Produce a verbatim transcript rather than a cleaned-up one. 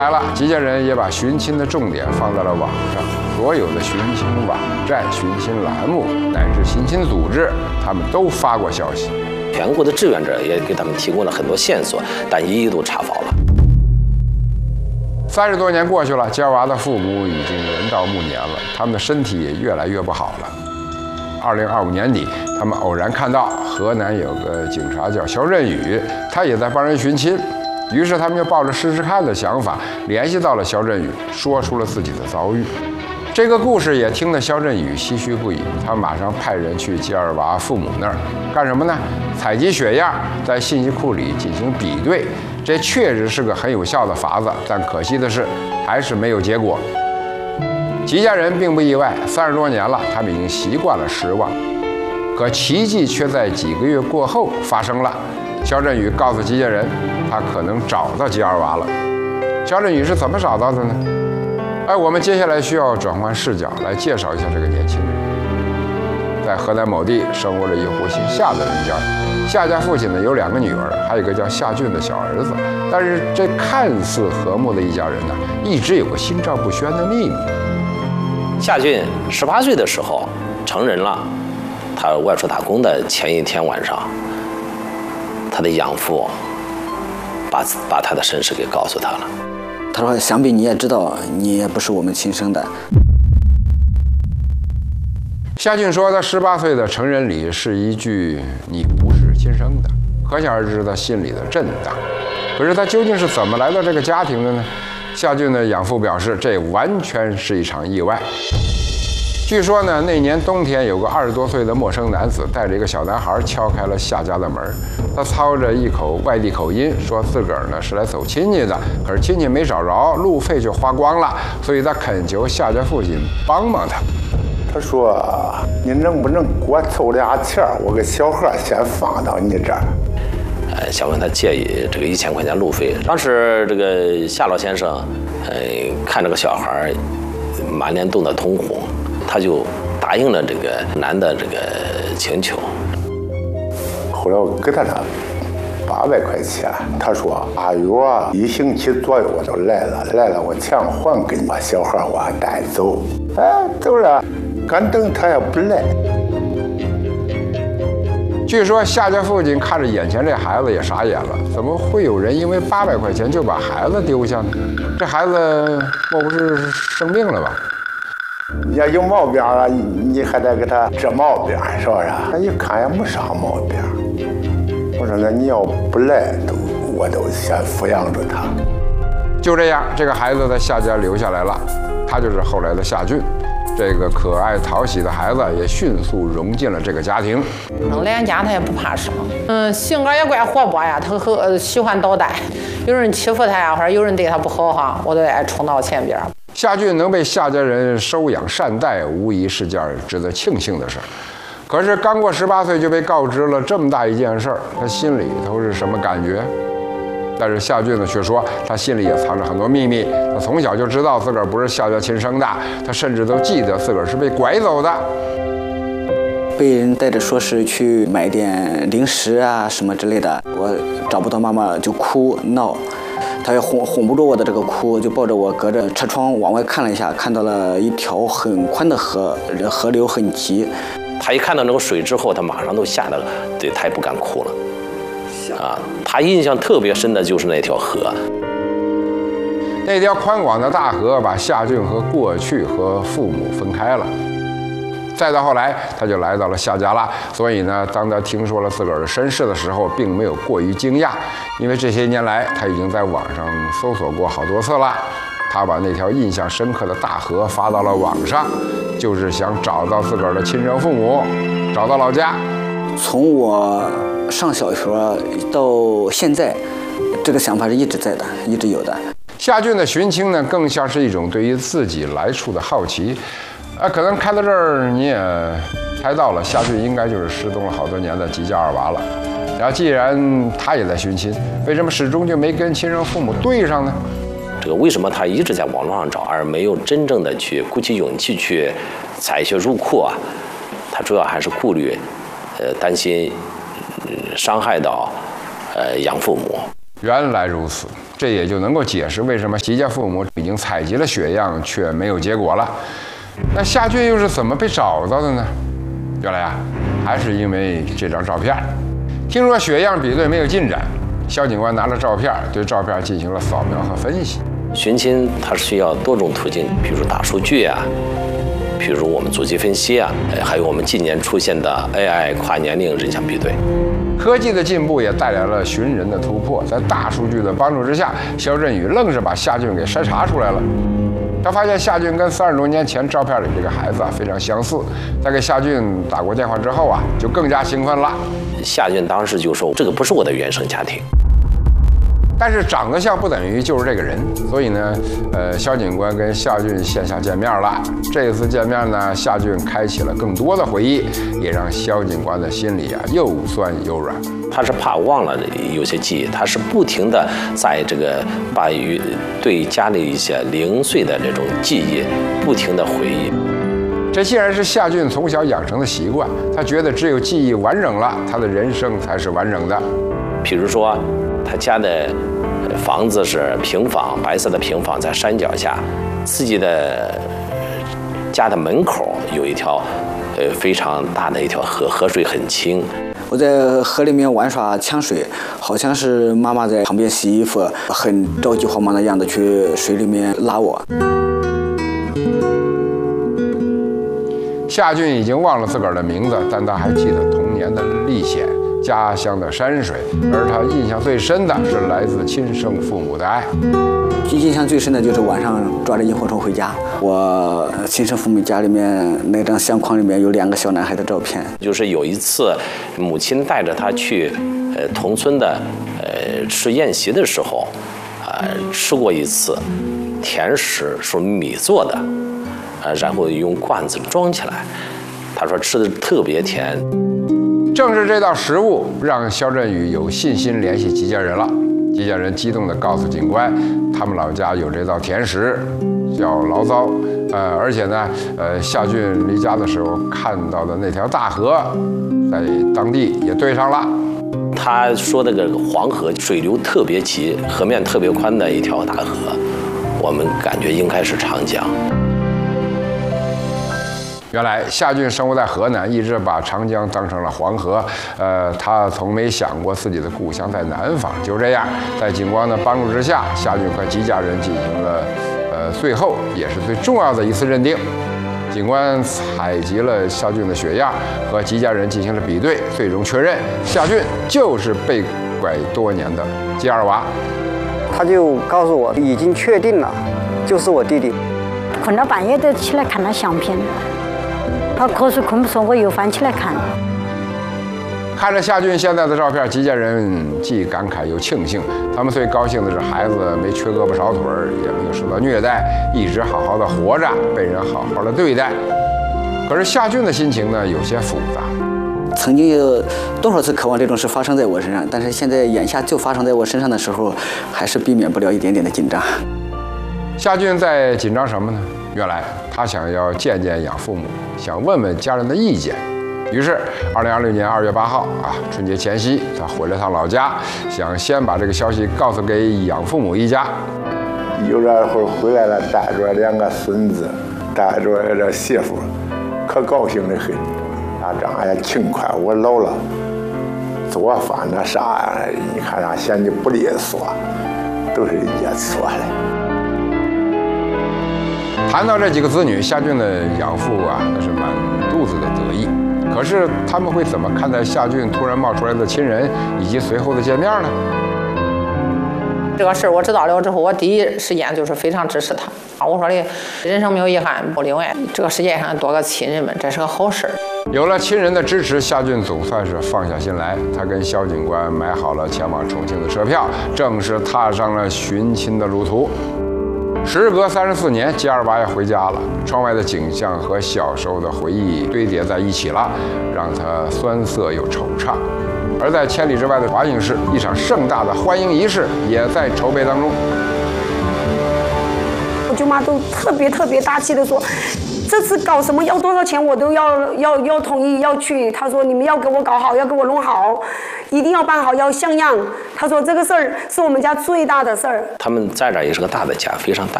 来了，吉家人也把寻亲的重点放在了网上，所有的寻亲网站、寻亲栏目乃至寻亲组织，他们都发过消息。 全国的志愿者也给他们提供了很多线索，但一一都查否了。 三十多年过去了，吉尔娃的父母已经人到暮年了，他们的身体也越来越不好了。二零二五年底，他们偶然看到河南有个警察叫肖振宇，他也在帮人寻亲。于是他们就抱着试试看的想法，联系到了肖振宇，说出了自己的遭遇。这个故事也听得肖振宇唏嘘不已，他马上派人去吉尔娃父母那儿干什么呢？采集血样，在信息库里进行比对。这确实是个很有效的法子，但可惜的是，还是没有结果。吉家人并不意外，三十多年了，他们已经习惯了失望。可奇迹却在几个月过后发生了。肖振宇告诉吉家人，他可能找到吉尔娃了。肖振宇是怎么找到的呢？哎，我们接下来需要转换视角来介绍一下这个年轻人。在河南某地生活着一户姓夏的人家，夏家父亲呢有两个女儿，还有一个叫夏俊的小儿子。但是这看似和睦的一家人呢，一直有个心照不宣的秘密。 夏俊十八岁的时候成人了，他外出打工的前一天晚上，他的养父把把他的身世给告诉他了。 他说：“想必你也知道，你也不是我们亲生的。” 夏俊说，他十八岁的成人礼是一句“你不是亲生的”，可想而知他心里的震荡。可是他究竟是怎么来到这个家庭的呢？夏俊的养父表示，这完全是一场意外。据说呢，那年冬天有个二十多岁的陌生男子带着一个小男孩敲开了夏家的门，他操着一口外地口音，说自个儿呢是来走亲戚的，可是亲戚没找着，路费就花光了，所以他恳求夏家父亲帮帮他。 他说：“你能不能给我凑俩钱儿，我给小贺先放到你这儿。” 呃，想问他借一这个一千块钱路费。当时这个夏老先生，呃，看这个小孩满脸冻得通红，他就答应了这个男的这个请求。 后来我给他了八百块钱，他说：“阿玉啊，一星期左右我就来了，来了我钱还给你，把小孩我还带走。”哎，走了，干等他也不来。 据说夏家父亲看着眼前这孩子也傻眼了，怎么会有人因为八百块钱就把孩子丢下呢？这孩子莫不是生病了吧？ 你要有毛病了，你还得给他治毛病，是不是？他一看也没啥毛病。我说那你要不来，都我都先抚养着他。 就这样，这个孩子在夏家留下来了，他就是后来的夏俊。这个可爱讨喜的孩子也迅速融进了这个家庭。 扔脸家他也不怕生，嗯，性格也怪活泼呀，他很、呃、喜欢捣蛋，有人欺负他呀，或者有人对他不好哈，我都爱冲到前边。 夏俊能被夏家人收养善待，无疑是件值得庆幸的事儿。可是刚过十八岁就被告知了这么大一件事儿，他心里头是什么感觉？但是夏俊呢却说，他心里也藏着很多秘密。他从小就知道自个儿不是夏家亲生的，他甚至都记得自个儿是被拐走的。 被人带着说是去买点零食啊什么之类的，我找不到妈妈就哭闹，他也哄哄不住我的这个哭，就抱着我隔着车窗往外看了一下，看到了一条很宽的河，河流很急。 他一看到那个水之后，他马上都吓得，对他也不敢哭了。啊，他印象特别深的就是那条河。 那条宽广的大河把夏俊和过去和父母分开了。再到后来，他就来到了夏家了。所以呢，当他听说了自个儿的身世的时候，并没有过于惊讶，因为这些年来他已经在网上搜索过好多次了。他把那条印象深刻的大河发到了网上，就是想找到自个儿的亲生父母，找到老家。 从我上小学到现在，这个想法是一直在的，一直有的。 夏俊的寻亲呢，更像是一种对于自己来处的好奇。啊，可能看到这儿你也猜到了，夏俊应该就是失踪了好多年的吉家二娃了。然后既然他也在寻亲，为什么始终就没跟亲生父母对上呢？ 这个为什么他一直在网络上找，而没有真正的去鼓起勇气去采血入库啊？他主要还是顾虑，呃，担心，嗯，伤害到，呃，养父母。 原来如此， 这也就能够解释为什么吉家父母已经采集了血样却没有结果了。那夏俊又是怎么被找到的呢？原来啊，还是因为这张照片。听说血样比对没有进展，肖警官拿着照片对照片进行了扫描和分析。 寻亲它是需要多种途径，比如大数据啊，比如我们足迹分析啊，还有我们近年出现的 A I 跨年龄人像比对。 科技的进步也带来了寻人的突破，在大数据的帮助之下，肖振宇愣是把夏俊给筛查出来了。他发现夏俊跟三十多年前照片里这个孩子啊非常相似，在给夏俊打过电话之后啊，就更加兴奋了。 夏俊当时就说：“这个不是我的原生家庭。” 但是长得像不等于就是这个人，所以呢，呃，肖警官跟夏俊线下见面了。这次见面呢，夏俊开启了更多的回忆，也让肖警官的心里啊又酸又软。 他是怕忘了有些记忆，他是不停的在这个把与对家里一些零碎的这种记忆不停的回忆。 这既然是夏俊从小养成的习惯，他觉得只有记忆完整了，他的人生才是完整的。 比如说，他家的房子是平房，白色的平房在山脚下，自己的家的门口有一条呃非常大的一条河，河水很清。 我在河里面玩耍呛水，好像是妈妈在旁边洗衣服，很着急慌忙的样子去水里面拉我。 夏俊已经忘了自个儿的名字，但他还记得童年的历险、家乡的山水，而他印象最深的是来自亲生父母的爱。 印象最深的就是晚上抓着萤火虫回家，我亲生父母家里面那张相框里面有两个小男孩的照片。 就是有一次，母亲带着他去呃同村的呃吃宴席的时候，啊、呃、吃过一次甜食，是米做的，呃然后用罐子装起来，他说吃的特别甜。 正是这道食物让肖振宇有信心联系吉家人了。吉家人激动地告诉警官，他们老家有这道甜食，叫醪糟。呃，而且呢，呃，夏俊离家的时候看到的那条大河，在当地也对上了。 他说那个黄河水流特别急，河面特别宽的一条大河，我们感觉应该是长江。 原来夏俊生活在河南，一直把长江当成了黄河。呃，他从没想过自己的故乡在南方。就这样，在警官的帮助之下，夏俊和吉家人进行了呃最后也是最重要的一次认定。警官采集了夏俊的血样，和吉家人进行了比对，最终确认夏俊就是被拐多年的吉二娃。 他就告诉我，已经确定了，就是我弟弟。 困到半夜都起来看他相片。他瞌睡困不着，我又翻起来看。 看着夏俊现在的照片，吉家人既感慨又庆幸。他们最高兴的是孩子没缺胳膊少腿儿，也没有受到虐待，一直好好的活着，被人好好的对待。可是夏俊的心情呢，有些复杂。 曾经有多少次渴望这种事发生在我身上，但是现在眼下就发生在我身上的时候，还是避免不了一点点的紧张。 夏俊在紧张什么呢？原来他想要见见养父母，想问问家人的意见。于是，二零二六年二月八号啊，春节前夕，他回了趟老家，想先把这个消息告诉给养父母一家。 有这会儿回来了，带着两个孙子，带着这媳妇，可高兴的很。家长哎呀，勤快，我老了，做饭那啥，你看啥嫌你不利索，都是人家说的。 谈到这几个子女，夏俊的养父啊，那是满肚子的得意。可是他们会怎么看待夏俊突然冒出来的亲人，以及随后的见面呢？ 这个事儿我知道了之后，我第一时间就是非常支持他。我说的，人生没有遗憾。另外，这个世界上多个亲人们，这是个好事儿。 有了亲人的支持，夏俊总算是放下心来。他跟肖警官买好了前往重庆的车票，正式踏上了寻亲的路途。时隔三十四年，吉二娃也回家了。窗外的景象和小时候的回忆堆叠在一起了，让他酸涩又惆怅。而在千里之外的华影市，一场盛大的欢迎仪式也在筹备当中。 我舅妈都特别特别大气的说， 这次搞什么要多少钱我都要要要同意要去。他说你们要给我搞好，要给我弄好，一定要办好，要像样。他说这个事儿是我们家最大的事儿。 他们在这儿也是个大的家，非常大